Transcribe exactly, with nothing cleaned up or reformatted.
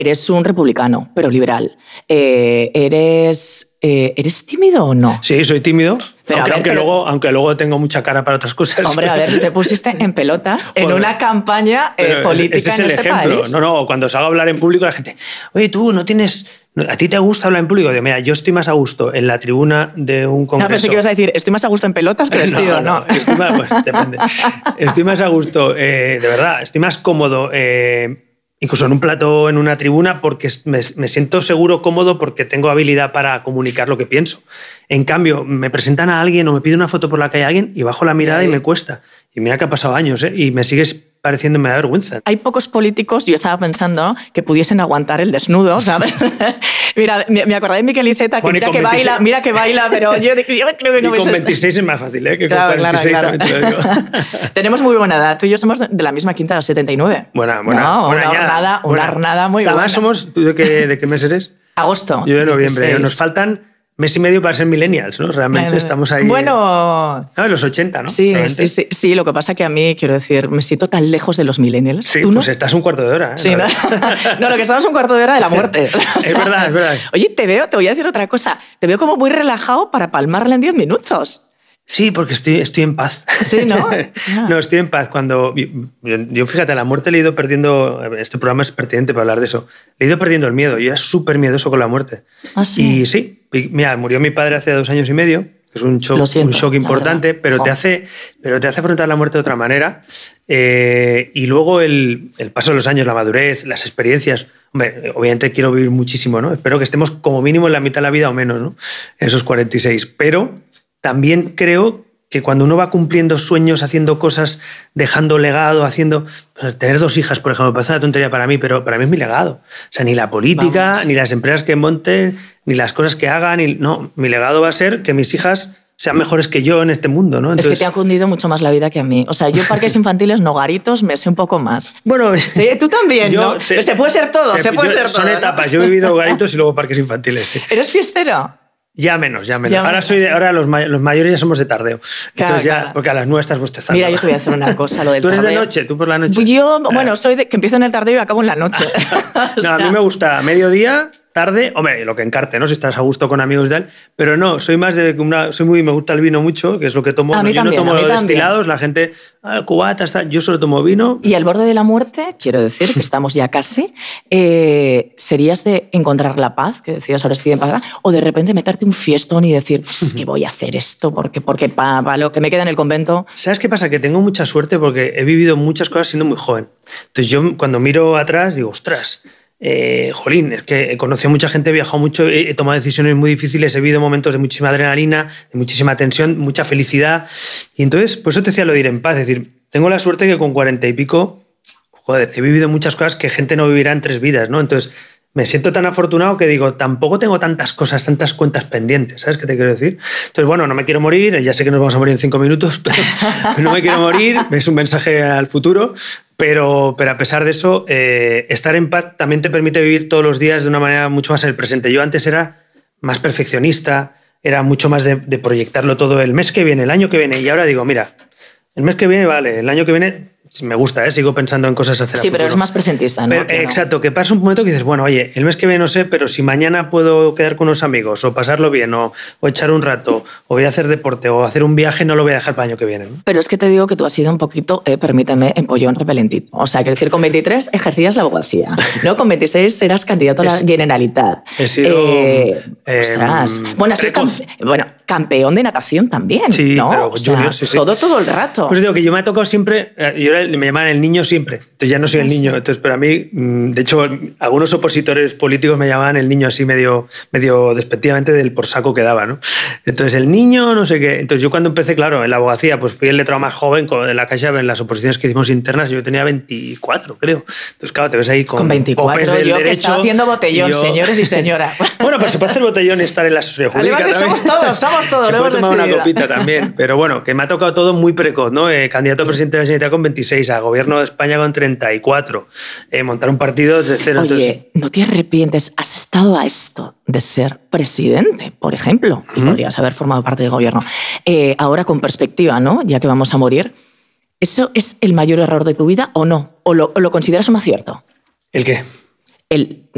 eres un republicano, pero liberal. Eh, ¿eres, eh, ¿Eres tímido o no? Sí, soy tímido, Pero, aunque, ver, aunque, pero... luego, aunque luego tengo mucha cara para otras cosas. Hombre, a ver, te pusiste en pelotas en Joder. una campaña eh, política ese es en el este ejemplo. país. No, no, cuando salgo a hablar en público la gente, oye, tú no tienes... ¿A ti te gusta hablar en público? Digo, mira, yo estoy más a gusto en la tribuna de un congreso. No, pensé que ibas a decir, estoy más a gusto en pelotas que vestido, ¿no? no, no. Estoy más, bueno, depende. Estoy más a gusto, eh, de verdad, estoy más cómodo, eh, incluso en un plató, en una tribuna, porque me, me siento seguro, cómodo, porque tengo habilidad para comunicar lo que pienso. En cambio, me presentan a alguien o me pide una foto por la calle a alguien y bajo la mirada sí. y me cuesta. Y mira que ha pasado años, ¿eh? Y me sigues pareciendo, me da vergüenza. Hay pocos políticos, yo estaba pensando, que pudiesen aguantar el desnudo, ¿sabes? Mira, me acordé de Miquel Iceta, que bueno, mira que veintiséis... baila, mira que baila, pero yo, yo creo que no y me con veintiséis es más fácil, ¿eh? Que claro, con cuarenta y seis claro, claro. también te lo digo. Tenemos muy buena edad. Tú y yo somos de la misma quinta, de setenta y nueve. Buena, buena. No, buena una hornada, una hornada muy buena. Además, somos... ¿Tú de qué, de qué mes eres? Agosto. Yo de noviembre. dieciséis. Nos faltan... mes y medio para ser millennials, ¿no? Realmente bueno, estamos ahí... Bueno... No, en los ochenta, ¿no? Sí, sí, sí, sí. Lo que pasa que a mí, quiero decir, me siento tan lejos de los millennials. Sí, ¿Tú pues no? estás un cuarto de hora. ¿eh? Sí, ¿no? No, lo que estamos es un cuarto de hora de la muerte. Es verdad, es verdad. Oye, te veo, te voy a decir otra cosa. Te veo como muy relajado para palmarla en diez minutos. Sí, porque estoy, estoy en paz. Sí, ¿no? Ah. No, estoy en paz. Cuando yo, yo, fíjate, la muerte le he ido perdiendo... Este programa es pertinente para hablar de eso. Le he ido perdiendo el miedo. Yo era súper miedoso con la muerte. ¿Ah, sí? Y sí, mira, murió mi padre hace dos años y medio, que es un shock, siento, un shock importante, pero oh. te, hace, pero te hace afrontar la muerte de otra manera. Eh, y luego el, el paso de los años, la madurez, las experiencias... Hombre, obviamente quiero vivir muchísimo, ¿no? Espero que estemos como mínimo en la mitad de la vida o menos, ¿no? Esos cuarenta y seis. Pero también creo que cuando uno va cumpliendo sueños, haciendo cosas, dejando legado, haciendo... Pues, tener dos hijas, por ejemplo, parece una tontería para mí, pero para mí es mi legado. O sea, ni la política, Vamos. ni las empresas que monten, ni las cosas que hagan. Ni... No, mi legado va a ser que mis hijas sean mejores que yo en este mundo, ¿no? Entonces... Es que te ha cundido mucho más la vida que a mí. O sea, yo parques infantiles, no garitos, me sé un poco más. Bueno... Sí, tú también, yo ¿no? Te... Se puede ser todo, se, se puede yo, ser son todo. Son etapas. ¿No? Yo he vivido garitos y luego parques infantiles, sí. ¿Eres fiestero? Ya menos, ya menos. Ya ahora menos. soy de, ahora los, may los mayores ya somos de tardeo. Claro, Entonces ya, claro. porque a las nueve estás bostezando. Mira, yo te voy a hacer una cosa, lo del ¿Tú eres tardeo. de noche? ¿Tú por la noche? Yo, bueno, soy de que empiezo en el tardeo y acabo en la noche. No, sea... a mí me gusta mediodía, tarde, hombre, lo que encarte, ¿no? Si estás a gusto con amigos y tal, pero no, soy más de una, soy muy, me gusta el vino mucho, que es lo que tomo. A No, mí yo también, no tomo a mí destilados, la gente, ah, cubatas, tal, yo solo tomo vino. Y al borde de la muerte, quiero decir que estamos ya casi, eh, ¿serías de encontrar la paz, que decías ahora estoy en paz, o de repente meterte un fiestón y decir, pues es que voy a hacer esto porque, porque para pa lo que me queda en el convento? ¿Sabes qué pasa? Que tengo mucha suerte porque he vivido muchas cosas siendo muy joven. Entonces yo cuando miro atrás digo, ostras, Eh, jolín, es que he conocido a mucha gente, he viajado mucho, he, he tomado decisiones muy difíciles, he vivido momentos de muchísima adrenalina, de muchísima tensión, mucha felicidad. Y entonces, por eso te decía lo de ir en paz. Es decir, tengo la suerte que con cuarenta y pico, joder, he vivido muchas cosas que gente no vivirá en tres vidas, ¿no? Entonces, me siento tan afortunado que digo, tampoco tengo tantas cosas, tantas cuentas pendientes, ¿sabes qué te quiero decir? Entonces, bueno, no me quiero morir, ya sé que nos vamos a morir en cinco minutos, pero no me quiero morir, es un mensaje al futuro. Pero, pero a pesar de eso, eh, estar en paz también te permite vivir todos los días de una manera mucho más en el presente. Yo antes era más perfeccionista, era mucho más de, de proyectarlo todo el mes que viene, el año que viene. Y ahora digo, mira, el mes que viene vale, el año que viene me gusta, ¿eh? Sigo pensando en cosas a hacer. Sí, a pero es más presentista, ¿no? Pero, que exacto, no. que pasa un momento que dices, bueno, oye, el mes que viene no sé, pero si mañana puedo quedar con unos amigos o pasarlo bien o, o echar un rato o voy a hacer deporte o hacer un viaje, no lo voy a dejar para el año que viene, ¿no? Pero es que te digo que tú has sido un poquito, eh, permíteme, empollón repelentito. O sea, quiero decir, con veintitrés ejercías la abogacía, ¿no? Con veintiséis eras candidato a la Generalitat. He sido... Eh, eh, ostras. Bueno, has sido campe bueno, campeón de natación también, sí, ¿no? pero o sea, junior, sí, sí. Todo, todo el rato. Pues digo que yo me ha tocado siempre, yo era, me llamaban el niño siempre, entonces ya no soy el niño, entonces pero a mí, de hecho, algunos opositores políticos me llamaban el niño así medio, medio despectivamente del por saco que daba, ¿no? Entonces el niño, no sé qué, entonces yo cuando empecé, claro, en la abogacía, pues fui el letrado más joven en la Caixa, en las oposiciones que hicimos internas, yo tenía veinticuatro, creo, entonces claro, te ves ahí con, con veinticuatro, del yo derecho, que estaba haciendo botellón, yo... señores y señoras. Bueno, pues se puede hacer botellón y estar en la asesoría jurídica vale, también. Somos todos, somos todos, se lo puede hemos tomar decidido. Una copita también, pero bueno, que me ha tocado todo muy precoz, ¿no? Eh, candidato a presidente de la Generalitat con veintiséis, a gobierno de España con treinta y cuatro, eh, montar un partido desde cero. Oye, entonces... ¿no te arrepientes? ¿Has estado a esto de ser presidente, por ejemplo? Y ¿Mm? podrías haber formado parte del gobierno. Eh, ahora con perspectiva, ¿no? Ya que vamos a morir, ¿eso es el mayor error de tu vida o no? ¿O lo, o lo consideras un acierto? ¿El qué? El